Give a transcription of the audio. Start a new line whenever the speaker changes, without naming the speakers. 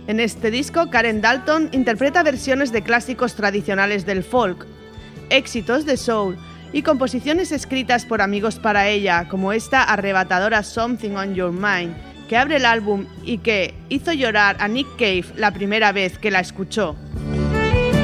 En este disco, Karen Dalton interpreta versiones de clásicos tradicionales del folk, éxitos de soul y composiciones escritas por amigos para ella, como esta arrebatadora Something on Your Mind, que abre el álbum y que hizo llorar a Nick Cave la primera vez que la escuchó.